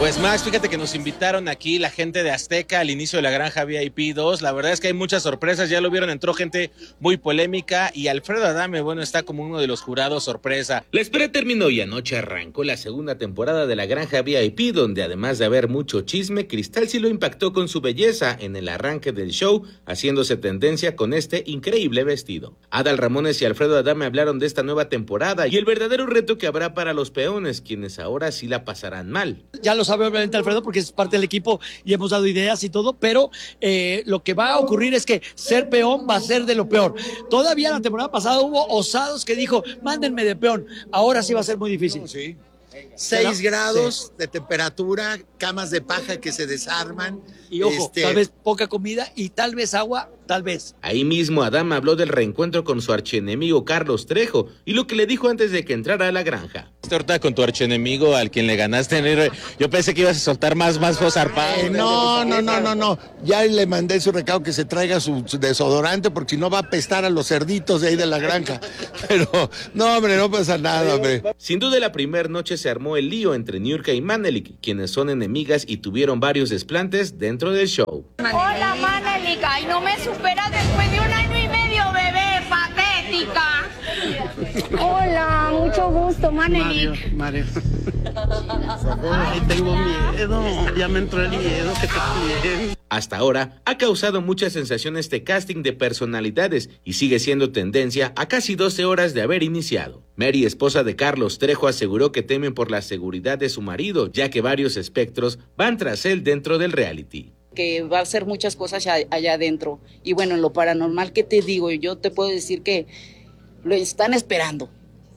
Pues Max, fíjate que nos invitaron aquí la gente de Azteca al inicio de la Granja VIP 2. La verdad es que hay muchas sorpresas, ya lo vieron, entró gente muy polémica y Alfredo Adame, bueno, está como uno de los jurados sorpresa. La espera terminó y anoche arrancó la segunda temporada de la Granja VIP, donde además de haber mucho chisme, Cristal sí lo impactó con su belleza en el arranque del show, haciéndose tendencia con este increíble vestido. Adal Ramones y Alfredo Adame hablaron de esta nueva temporada y el verdadero reto que habrá para los peones, quienes ahora sí la pasarán mal. Ya lo sabe obviamente Alfredo porque es parte del equipo y hemos dado ideas y todo, pero lo que va a ocurrir es que ser peón va a ser de lo peor. Todavía la temporada pasada hubo osados que dijo, mándenme de peón. Ahora sí va a ser muy difícil. Sí. 6 grados de temperatura, camas de paja que se desarman. Y ojo, tal vez poca comida y tal vez agua, tal vez. Ahí mismo Adame habló del reencuentro con su archienemigo Carlos Trejo y lo que le dijo antes de que entrara a la granja. Ahorita con tu archienemigo al quien le ganaste, yo pensé que ibas a soltar más zarpado. No. Ya le mandé su recado que se traiga su desodorante porque si no va a apestar a los cerditos de ahí de la granja. Pero no, hombre, no pasa nada, hombre. Sin duda la primera noche se armó el lío entre Niurka y Manelik, quienes son enemigas y tuvieron varios desplantes dentro del show. Hola Manelik, ay no me supera después de 1 año y medio, bebé, patética. Hola, mucho gusto, Manelik. Mario. Ay, tengo miedo, ya me entró el miedo, que te quieren. Hasta ahora ha causado muchas sensaciones este casting de personalidades y sigue siendo tendencia a casi 12 horas de haber iniciado. Mary, esposa de Carlos Trejo, aseguró que temen por la seguridad de su marido, ya que varios espectros van tras él dentro del reality. Que va a hacer muchas cosas allá adentro. Y bueno, en lo paranormal, ¿qué te digo? Yo te puedo decir que lo están esperando.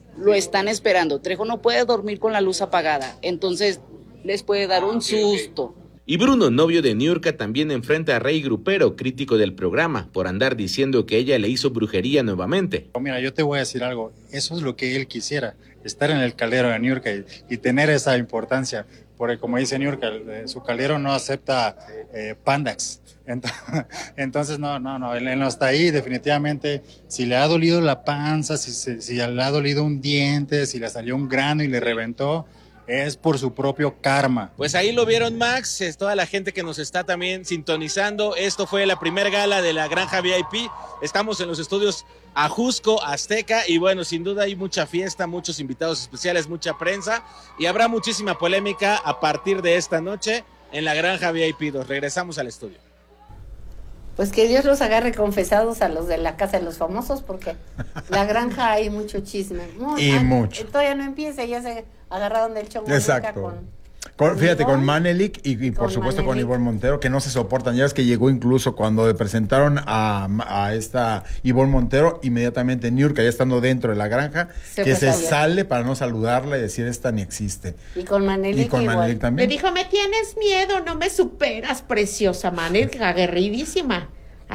Trejo no puede dormir con la luz apagada, entonces les puede dar un susto. Y Bruno, novio de Niurka, también enfrenta a Rey Grupero, crítico del programa, por andar diciendo que ella le hizo brujería nuevamente. Mira, yo te voy a decir algo, eso es lo que él quisiera, estar en el caldero de Niurka y tener esa importancia, porque como dice Niurka, su caldero no acepta pandax, entonces no, él no está ahí, definitivamente. Si le ha dolido la panza, si le ha dolido un diente, si le salió un grano y le reventó, es por su propio karma. Pues ahí lo vieron, Max, es toda la gente que nos está también sintonizando. Esto fue la primer gala de la Granja VIP. Estamos en los estudios Ajusco, Azteca, y bueno, sin duda hay mucha fiesta, muchos invitados especiales, mucha prensa, y habrá muchísima polémica a partir de esta noche en la Granja VIP 2. Regresamos al estudio. Pues que Dios los agarre confesados a los de la Casa de los Famosos, porque la granja hay mucho chisme. Mucho. Todavía no empieza, ya se agarraron del chongo. Exacto. Fíjate, con Manelik y por supuesto con Ivonne Montero, que no se soportan. Ya es que llegó incluso cuando le presentaron a esta Ivonne Montero, inmediatamente Niurka, ya estando dentro de la granja, se sale para no saludarla y decir esta ni existe. Y con Manelik también. Le dijo, me tienes miedo, no me superas, preciosa Manelik, aguerridísima.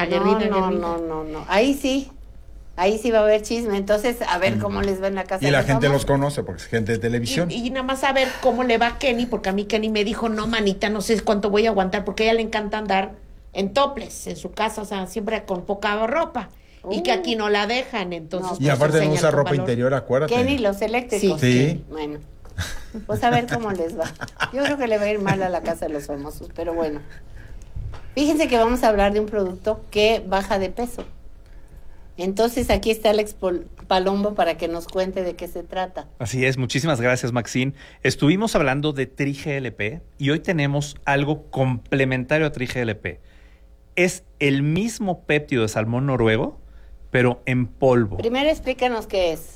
No. Ahí sí va a haber chisme, entonces a ver cómo les va en la Casa. Y la gente los conoce porque es gente de televisión. Y nada más a ver cómo le va a Kenny, porque a mí Kenny me dijo, no manita, no sé cuánto voy a aguantar, porque a ella le encanta andar en toples en su casa, o sea, siempre con poca ropa. Y que aquí no la dejan, entonces. Y aparte no usa ropa interior, acuérdate. Kenny, los eléctricos. Sí. Bueno, pues a ver cómo les va. Yo creo que le va a ir mal a la Casa de los Famosos, pero bueno. Fíjense que vamos a hablar de un producto que baja de peso. Entonces aquí está Alex Palombo para que nos cuente de qué se trata. Así es, muchísimas gracias, Maxine. Estuvimos hablando de TriGLP y hoy tenemos algo complementario a TriGLP. Es el mismo péptido de salmón noruego, pero en polvo. Primero explícanos qué es.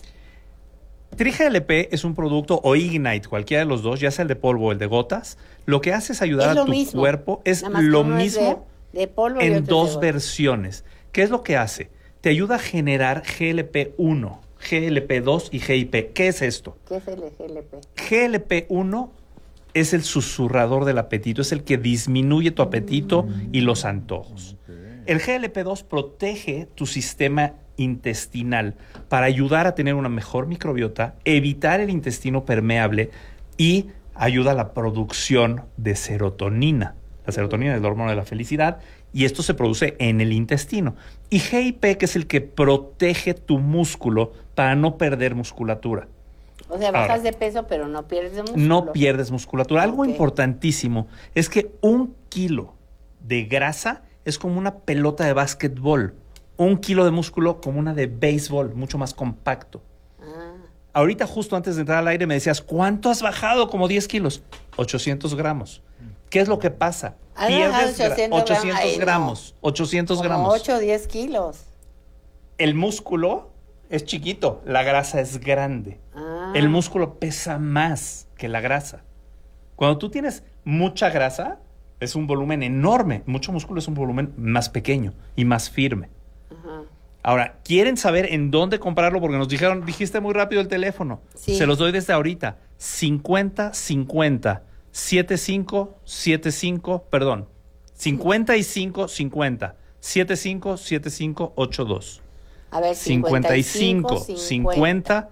TriGLP es un producto, o Ignite, cualquiera de los dos, ya sea el de polvo o el de gotas. Lo que hace es ayudar a tu cuerpo, es lo mismo de polvo en dos versiones. ¿Qué es lo que hace? Te ayuda a generar GLP-1, GLP-2 y GIP. ¿Qué es esto? ¿Qué es el GLP? GLP-1 es el susurrador del apetito, es el que disminuye tu apetito y los antojos. El GLP-2 protege tu sistema intestinal para ayudar a tener una mejor microbiota, evitar el intestino permeable y ayuda a la producción de serotonina. La serotonina es la hormona de la felicidad y esto se produce en el intestino. Y GIP, que es el que protege tu músculo para no perder musculatura. O sea, bajas Ahora, de peso, pero no pierdes de músculo. no pierdes musculatura. Algo Ok. importantísimo es que 1 kilo de grasa es como una pelota de básquetbol. 1 kilo de músculo como una de béisbol, mucho más compacto. Ahorita, justo antes de entrar al aire, me decías, ¿cuánto has bajado? Como 10 kilos. 800 gramos. ¿Qué es lo que pasa? ¿Has bajado 800 800 gramos? Ay, no. gramos. 800 Como gramos. 8 o 10 kilos. El músculo es chiquito, la grasa es grande. Ah. El músculo pesa más que la grasa. Cuando tú tienes mucha grasa, es un volumen enorme. Mucho músculo es un volumen más pequeño y más firme. Ajá. Ahora, ¿quieren saber en dónde comprarlo? Porque nos dijiste muy rápido el teléfono. Sí. Se los doy desde ahorita. 50 75 75, perdón. 55 50 75 75 82. A ver, 55 50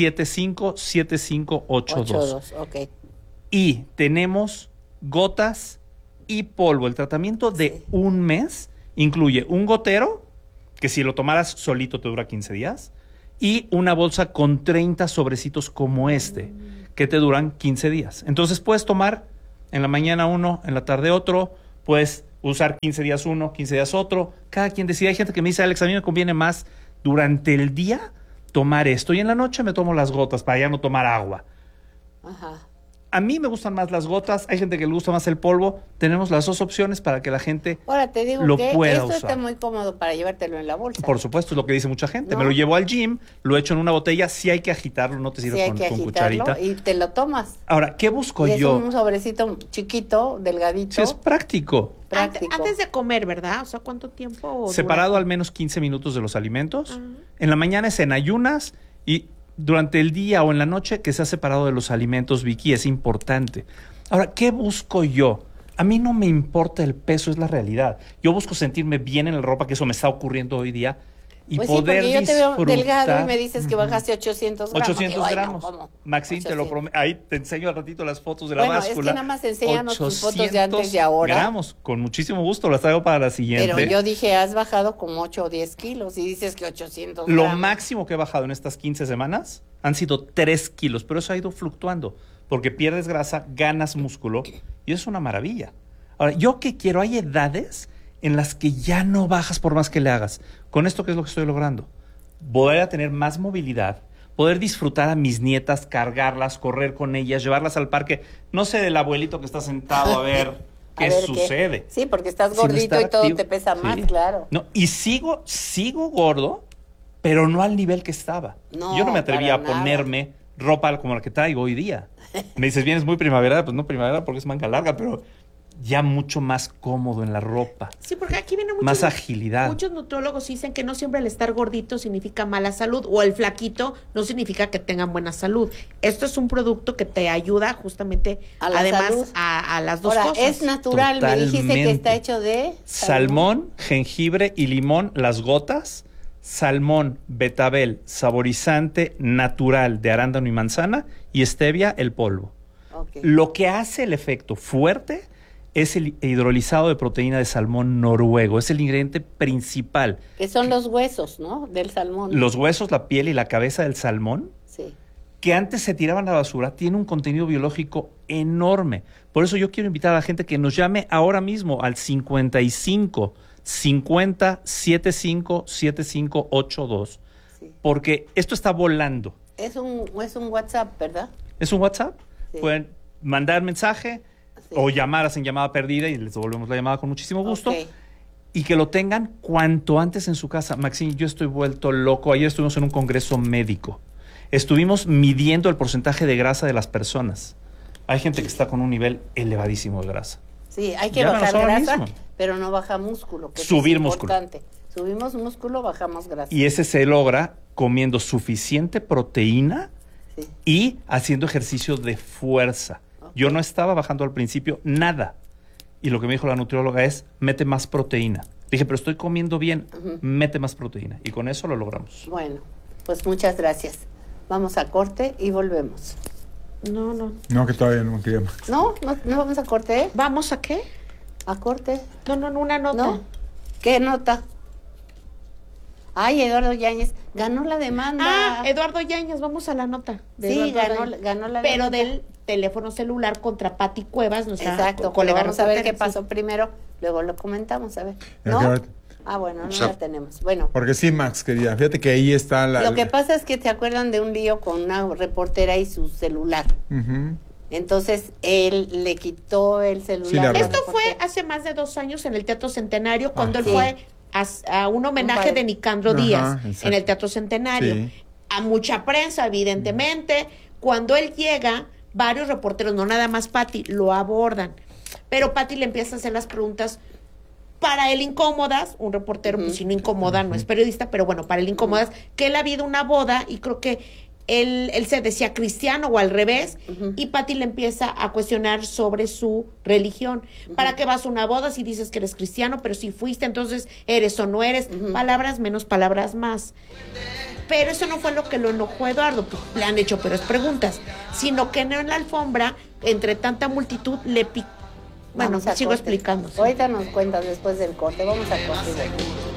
75 75 82. 82, ok. Y tenemos gotas y polvo. El tratamiento de un mes incluye un gotero, que si lo tomaras solito te dura 15 días, y una bolsa con 30 sobrecitos como este, que te duran 15 días. Entonces puedes tomar en la mañana uno, en la tarde otro, puedes usar 15 días uno, 15 días otro. Cada quien decide. Hay gente que me dice, Alex, a mí me conviene más durante el día tomar esto y en la noche me tomo las gotas para ya no tomar agua. Ajá. A mí me gustan más las gotas, hay gente que le gusta más el polvo. Tenemos las dos opciones para que la gente Ahora te digo lo que pueda esto usar. está muy cómodo para llevártelo en la bolsa. Por supuesto, es lo que dice mucha gente. ¿No? Me lo llevo al gym, lo echo en una botella, sí hay que agitarlo, no te Sí, sirve hay con, que con agitarlo cucharita. y te lo tomas. Ahora, ¿qué busco Y es yo? un sobrecito chiquito, delgadito. Sí, es práctico. práctico. Antes de comer, ¿verdad? O sea, ¿cuánto tiempo? Separado dura? al menos 15 minutos de los alimentos. En la mañana es en ayunas y durante el día o en la noche que se ha separado de los alimentos, Vicky, es importante. Ahora, ¿qué busco yo? A mí no me importa el peso, es la realidad. Yo busco sentirme bien en la ropa, que eso me está ocurriendo hoy día, y Pues poder sí, porque yo te veo disfrutar. delgado y me dices que bajaste 800 gramos. 800 Digo, ay, no, gramos. ¿cómo? Maxine, te lo 800. prometo. Ahí te enseño al ratito las fotos de la Bueno, báscula. es que nada más enséñanos tus fotos de 800 antes y ahora. gramos. Con muchísimo gusto, las traigo para la siguiente. Pero yo dije, has bajado como 8 o 10 kilos y dices que 800 Lo gramos. máximo que he bajado en estas 15 semanas han sido 3 kilos, pero eso ha ido fluctuando, porque pierdes grasa, ganas músculo, y eso es una maravilla. Ahora, ¿yo qué quiero? Hay edades en las que ya no bajas por más que le hagas. Con esto, ¿qué es lo que estoy logrando? Poder tener más movilidad, poder disfrutar a mis nietas, cargarlas, correr con ellas, llevarlas al parque. No sé del abuelito que está sentado a ver qué A ver sucede. Sí, porque estás Sino gordito estar y todo activo. te pesa más, Sí. claro. No, y sigo gordo, pero no al nivel que estaba. No, Yo no me atrevía a para nada. ponerme ropa como la que traigo hoy día. Me dices, vienes muy primavera, pues no primavera porque es manga larga, pero ya mucho más cómodo en la ropa. Sí, porque aquí viene mucho. Más agilidad. Muchos nutriólogos dicen que no siempre el estar gordito significa mala salud o el flaquito no significa que tengan buena salud. Esto es un producto que te ayuda justamente, A la además, salud. a las dos Ahora, cosas. es natural, me dijiste que Totalmente. está hecho de Salmón, jengibre y limón, las gotas. Salmón, betabel, saborizante natural de arándano y manzana. Y stevia, el polvo. Ok. Lo que hace el efecto fuerte es el hidrolizado de proteína de salmón noruego. Es el ingrediente principal. Que son los huesos, ¿no? Del salmón. Los huesos, la piel y la cabeza del salmón, Sí. que antes se tiraban a la basura, tiene un contenido biológico enorme. Por eso yo quiero invitar a la gente que nos llame ahora mismo al 55 50 75 75 82. Sí. Porque esto está volando. Es un WhatsApp, ¿verdad? ¿Es un WhatsApp? Sí. Pueden mandar mensaje Sí. o llamar, hacen llamada perdida y les devolvemos la llamada con muchísimo gusto. Ok. Y que lo tengan cuanto antes en su casa. Maxine, yo estoy vuelto loco. Ayer estuvimos en un congreso médico. Estuvimos midiendo el porcentaje de grasa de las personas. Hay gente que está con un nivel elevadísimo de grasa. Sí, hay que Llámanos bajar ahora grasa, mismo. pero no baja músculo. Que eso Subir es músculo. importante. Subimos músculo, bajamos grasa. Y ese se logra comiendo suficiente proteína Sí. y haciendo ejercicio de fuerza. Yo no estaba bajando al principio nada. Y lo que me dijo la nutrióloga es, mete más proteína. Dije, pero estoy comiendo bien, mete más proteína. Y con eso lo logramos. Bueno, pues muchas gracias. Vamos a corte y volvemos. No. No, que todavía no me quería más. ¿No? ¿No vamos a corte? ¿Vamos a qué? ¿A corte? No, una nota. ¿No? ¿Qué nota? Ay, Eduardo Yáñez ganó la demanda. Ah, Eduardo Yáñez, vamos a la nota. Sí, ganó la pero demanda. del teléfono celular contra Pati Cuevas, nuestra Exacto, colega vamos a ver reportera, qué pasó primero, luego lo comentamos, a ver. Pero ¿No? que- Ah, bueno, no O sea, la tenemos. Bueno, Porque sí, Max, querida. Fíjate que ahí está la. lo que pasa es que se acuerdan de un lío con una reportera y su celular. Ujú. Entonces, él le quitó el celular. Sí, la a la Esto fue reportera. hace más de 2 años en el Teatro Centenario, cuando él sí. fue a un homenaje de Nicandro Ajá, Díaz exacto. en el Teatro Centenario. Sí. A mucha prensa, evidentemente. Cuando él llega, varios reporteros, no nada más Pati, lo abordan. Pero Pati le empieza a hacer las preguntas para él incómodas, un reportero, pues si no incomoda, no es periodista, pero bueno, para él incómodas, que él ha habido una boda y creo que él se decía cristiano o al revés, y Pati le empieza a cuestionar sobre su religión. ¿Para qué vas a una boda si dices que eres cristiano, pero si fuiste, entonces eres o no eres? Palabras menos, palabras más. Pero eso no fue lo que lo enojó a Eduardo, pues, le han hecho peores preguntas, sino que en la alfombra, entre tanta multitud, le picó. Bueno, Vamos a sigo corte. explicando. sí. Ahorita nos cuentas después del corte, vamos a corte.